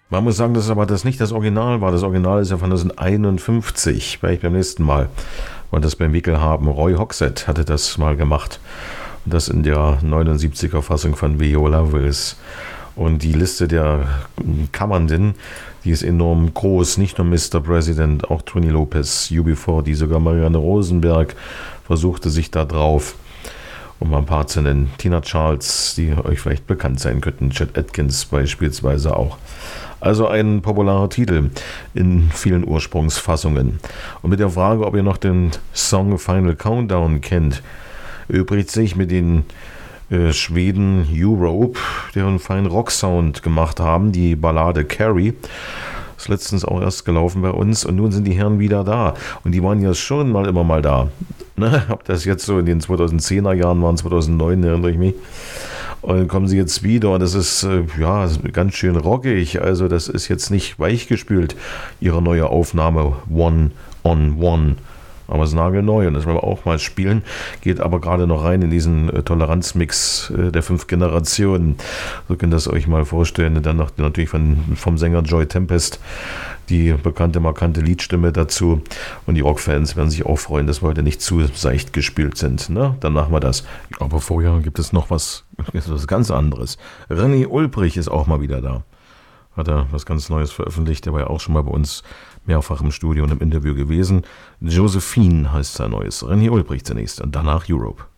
Man muss sagen, dass aber das nicht das Original war. Das Original ist ja von 1951, werde ich beim nächsten Mal, weil das beim Wickel haben. Roy Hogsett hatte das mal gemacht. Und das in der 79er Fassung von Viola Wills. Und die Liste der Kammernden, die ist enorm groß. Nicht nur Mr. President, auch Tony Lopez, UB40, sogar Marianne Rosenberg versuchte sich da drauf, um mal ein paar zu nennen. Tina Charles, die euch vielleicht bekannt sein könnten. Chet Atkins beispielsweise auch. Also ein popularer Titel in vielen Ursprungsfassungen. Und mit der Frage, ob ihr noch den Song Final Countdown kennt, übrigt sich mit den Schweden Europe, deren feinen Rock-Sound gemacht haben, die Ballade Carrie. Ist letztens auch erst gelaufen bei uns und nun sind die Herren wieder da. Und die waren ja schon mal immer mal da. Ne? Ob das jetzt so in den 2010er Jahren waren, 2009 erinnere ich mich. Und dann kommen sie jetzt wieder und das ist ganz schön rockig. Also das ist jetzt nicht weichgespült, ihre neue Aufnahme One on One. Aber es ist nagelneu und das wollen wir auch mal spielen. Geht aber gerade noch rein in diesen Toleranzmix der 5 Generationen. So könnt ihr das euch mal vorstellen. Und dann noch natürlich vom Sänger Joy Tempest die bekannte, markante Liedstimme dazu. Und die Rockfans werden sich auch freuen, dass wir heute nicht zu seicht gespielt sind. Ne? Dann machen wir das. Aber vorher gibt es noch was ganz anderes. René Ulbrich ist auch mal wieder da. Hat er was ganz Neues veröffentlicht. Der war ja auch schon mal bei uns mehrfach im Studio und im Interview gewesen. Josephine heißt sein neues. René Ulbrich zunächst und danach Europe.